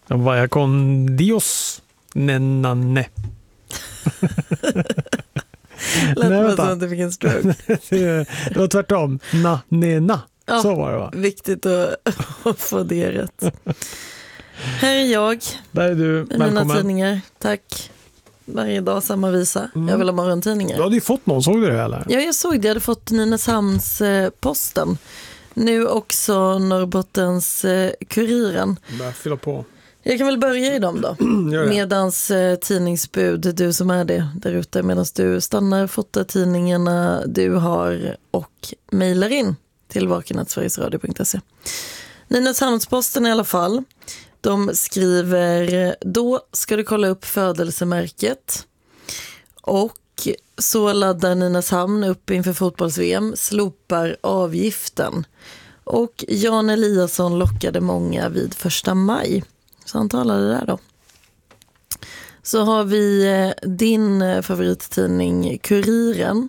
Vaya con Dios, nenane. Lät som att du fick en stroke. Det var tvärtom. Na, ne, na. Ja, så var det, va? Viktigt att få det rätt. Här är jag. Där är du. Välkommen. Mina tidningar. Tack. Varje dag samma visa. Jag vill ha morgontidningar. Du hade ju fått någon, såg du det eller? Ja, jag såg det. Jag hade fått Nynäshamns Posten. Nu också Norrbottens Kuriren. Bara fylla på. Jag kan väl börja i dem då. Medans tidningsbud, du som är det där ute, medans du stannar, fotar tidningarna du har och mejlar in till vaken@sverigesradio.se. Nynäshamnsposten i alla fall. De skriver, då ska du kolla upp födelsemärket. Och så laddar Nynäshamn upp inför fotbolls-VM, slopar avgiften. Och Jan Eliasson lockade många vid 1 maj. Så han talade där då. Så har vi din favorittidning Kuriren.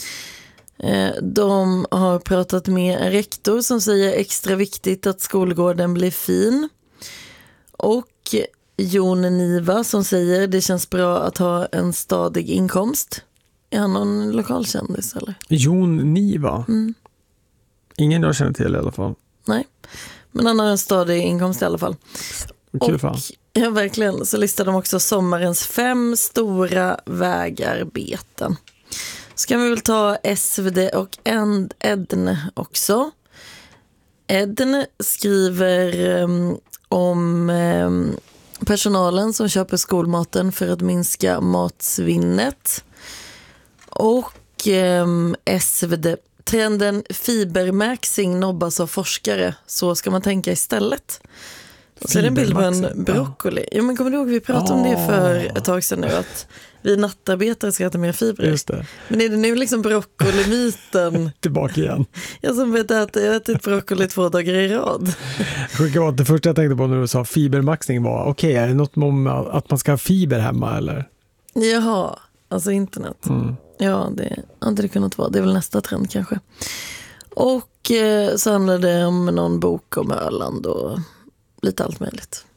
De har pratat med en rektor som säger extra viktigt att skolgården blir fin. Och Jon Niva som säger det känns bra att ha en stadig inkomst. Är han någon lokalkändis eller? Jon Niva? Ingen jag känner till i alla fall. Nej, men han har en stadig inkomst i alla fall. Kul och, fan. Ja, verkligen. Så listar de också sommarens 5 stora vägarbeten. Så kan vi väl ta SvD och Edn också. Edn skriver om personalen som köper skolmaten för att minska matsvinnet. Och SvD, trenden fibermaxing nobbas av forskare. Så ska man tänka istället. Och så är det en bild på en broccoli. Ja, men kommer du ihåg, vi pratade om det för ett tag sedan nu, att vi nattarbetare ska äta mer fibrer. Just det. Men är det nu liksom broccolimyten? Tillbaka igen. Jag som vet att jag har ätit broccoli 2 dagar i rad. Det första jag tänkte på när du sa fibermaxning var, okej, är det något om att man ska ha fiber hemma eller? Jaha, alltså internet. Ja, det hade det kunnat vara. Det är väl nästa trend kanske. Och så handlar det om någon bok om Öland och lite allt möjligt.